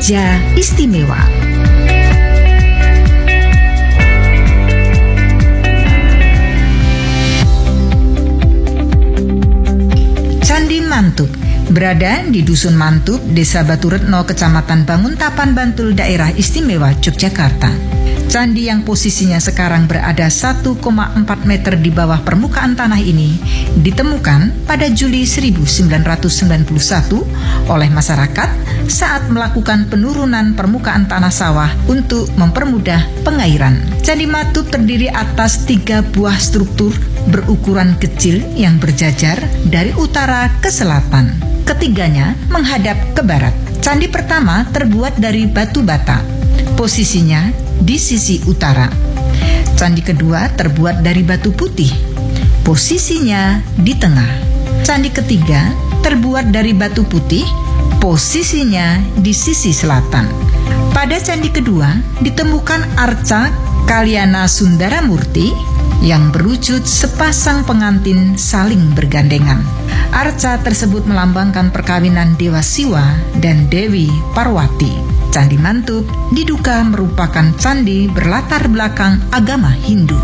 Jogja Istimewa. Candi Mantub berada di Dusun Mantub, Desa Batu Retno, Kecamatan Banguntapan, Bantul, Daerah Istimewa Yogyakarta. Candi yang posisinya sekarang berada 1,4 meter di bawah permukaan tanah ini ditemukan pada Juli 1991 oleh masyarakat saat melakukan penurunan permukaan tanah sawah untuk mempermudah pengairan. Candi Mantub terdiri atas 3 buah struktur berukuran kecil yang berjajar dari utara ke selatan. Ketiganya menghadap ke barat. Candi pertama terbuat dari batu bata. Posisinya di sisi utara. Candi kedua terbuat dari batu putih. Posisinya di tengah. Candi ketiga terbuat dari batu putih. Posisinya di sisi selatan. Pada candi kedua ditemukan arca Kalyana Sundaramurti yang berwujud sepasang pengantin saling bergandengan. Arca tersebut melambangkan perkawinan Dewa Siwa dan Dewi Parwati. Candi Mantub diduga merupakan candi berlatar belakang agama Hindu.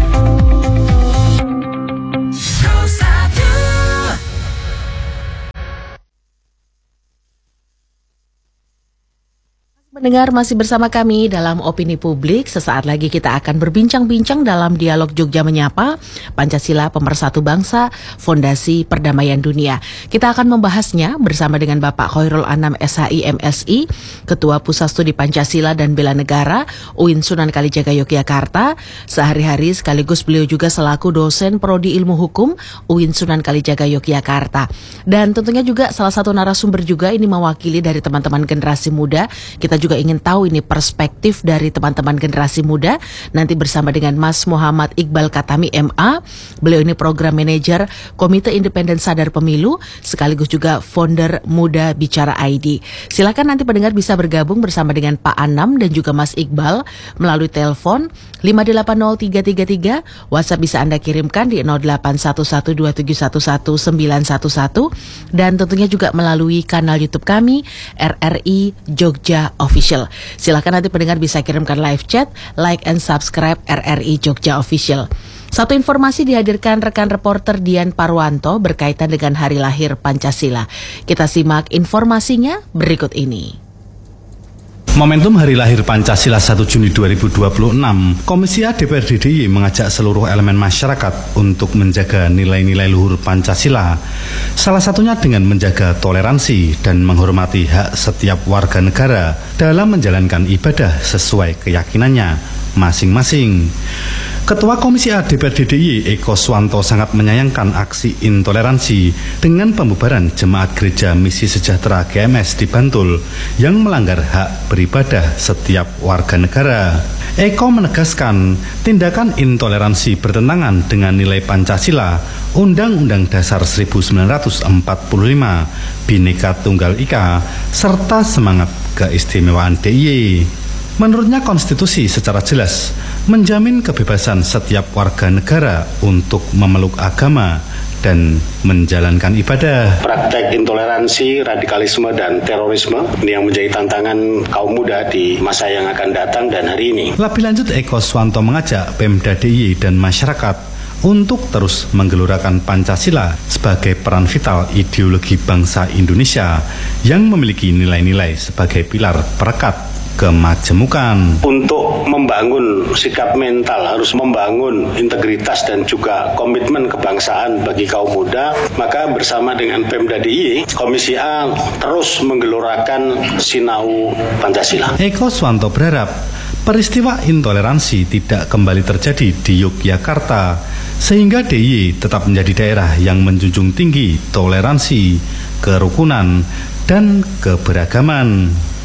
Mendengar masih bersama kami dalam Opini Publik. Sesaat lagi kita akan berbincang-bincang dalam dialog Jogja Menyapa, Pancasila Pemersatu Bangsa, Fondasi Perdamaian Dunia. Kita akan membahasnya bersama dengan Bapak Khairul Anam SHI MSI, Ketua Pusat Studi Pancasila dan Bela Negara UIN Sunan Kalijaga Yogyakarta. Sehari-hari sekaligus beliau juga selaku dosen Prodi Ilmu Hukum UIN Sunan Kalijaga Yogyakarta. Dan tentunya juga salah satu narasumber juga ini mewakili dari teman-teman generasi muda. Kita juga ingin tahu ini perspektif dari teman-teman generasi muda nanti bersama dengan Mas Muhammad Iqbal Katami MA. Beliau ini program manajer Komite Independen Sadar Pemilu sekaligus juga founder Muda Bicara ID. Silakan nanti pendengar bisa bergabung bersama dengan Pak Anam dan juga Mas Iqbal melalui telepon 580333. WhatsApp bisa Anda kirimkan di 0811271111 dan tentunya juga melalui kanal YouTube kami RRI Jogja Official. Silakan nanti pendengar bisa kirimkan live chat, like and subscribe RRI Jogja Official. Satu informasi dihadirkan rekan reporter Dian Parwanto berkaitan dengan hari lahir Pancasila. Kita simak informasinya berikut ini. Momentum Hari Lahir Pancasila 1 Juni 2026, Komisi A DPRD DIY mengajak seluruh elemen masyarakat untuk menjaga nilai-nilai luhur Pancasila. Salah satunya dengan menjaga toleransi dan menghormati hak setiap warga negara dalam menjalankan ibadah sesuai keyakinannya masing-masing. Ketua Komisi A DPRD DIY Eko Swanto sangat menyayangkan aksi intoleransi dengan pembubaran Jemaat Gereja Misi Sejahtera GMS di Bantul yang melanggar hak beribadah setiap warga negara. Eko menegaskan tindakan intoleransi bertentangan dengan nilai Pancasila, Undang-Undang Dasar 1945, Bhinneka Tunggal Ika, serta semangat keistimewaan DIY. Menurutnya konstitusi secara jelas menjamin kebebasan setiap warga negara untuk memeluk agama dan menjalankan ibadah. Praktek intoleransi, radikalisme, dan terorisme ini yang menjadi tantangan kaum muda di masa yang akan datang dan hari ini. Lebih lanjut, Eko Swanto mengajak Pemda DIY dan masyarakat untuk terus menggelorakan Pancasila sebagai peran vital ideologi bangsa Indonesia yang memiliki nilai-nilai sebagai pilar perekat kemajemukan. Untuk membangun sikap mental, harus membangun integritas dan juga komitmen kebangsaan bagi kaum muda, maka bersama dengan Pemda DIY, Komisi A terus menggelorakan sinau Pancasila. Eko Swanto berharap peristiwa intoleransi tidak kembali terjadi di Yogyakarta, sehingga DIY tetap menjadi daerah yang menjunjung tinggi toleransi, kerukunan, dan keberagaman.